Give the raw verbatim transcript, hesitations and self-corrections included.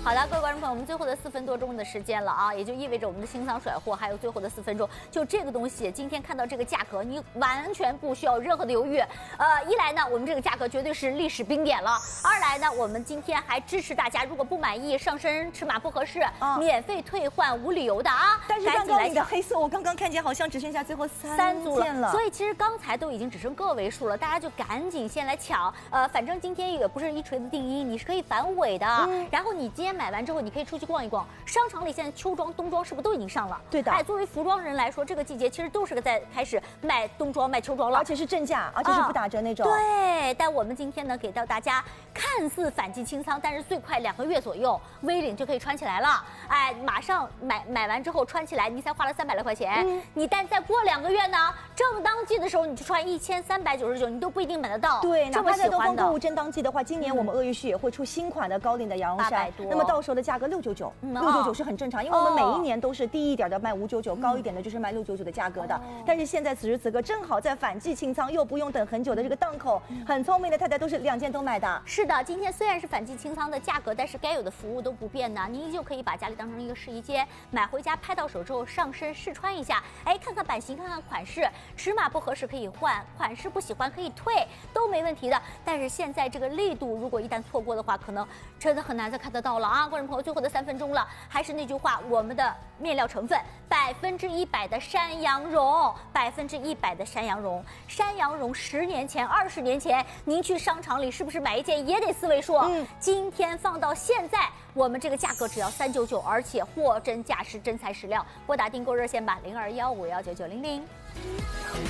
好的，各位观众朋友，我们最后的四分多钟的时间了啊，也就意味着我们的清仓甩货还有最后的四分钟，就这个东西，今天看到这个价格，你完全不需要任何的犹豫。呃，一来呢，我们这个价格绝对是历史冰点了；二来呢，我们今天还支持大家，如果不满意上身尺码不合适，啊、免费退换无理由的啊。 但是刚刚你的黑色，我刚刚看见好像只剩下最后三三组件了， 所以其实刚才都已经只剩个位数了，大家就赶紧先来抢。呃，反正今天也不是一锤子定音，你是可以反悔的。嗯、然后你今天买完之后，你可以出去逛一逛。商场里现在秋装、冬装是不是都已经上了？ 对的。 哎，作为服装人来说，这个季节其实都是个在开始卖冬装、卖秋装了， 而且是正价，而且是不打折那种。 啊、对，但我们今天呢，给到大家看似反季清仓，但是最快两个月左右，V领就可以穿起来了。哎，马上买买完之后穿起来，你才花了三百来块钱。嗯、你但再过两个月呢，正当季的时候你就穿一千三百九十九，你都不一定买得到。 对，哪怕在东风购物的正当季的话，今年我们鳄鱼须也会出新款的高领的羊绒衫， 多那么到时候的价格六九九，六九九是很正常，因为我们每一年都是低一点的卖五九九，高一点的就是卖六九九的价格的。但是现在此时此刻正好在反季清仓，又不用等很久的这个档口，很聪明的太太都是两件都买的。 是的，今天虽然是反季清仓的价格，但是该有的服务都不变呢。您依旧可以把家里当成一个试衣间，买回家拍到手之后上身试穿一下，哎，看看版型，看看款式，尺码不合适可以换，款式不喜欢可以退，都没问题的。但是现在这个力度，如果一旦错过的话，可能真的很难再看得到了啊！观众朋友，最后的三分钟了，还是那句话，我们的面料成分百分之一百的山羊绒，百分之一百的山羊绒，山羊绒十年前、二十年前，您去商场里是不是买一件也得四位数？嗯，今天放到现在，我们这个价格只要三九九，而且货真价实，真材实料。拨打订购热线吧，零二幺五幺九九零零。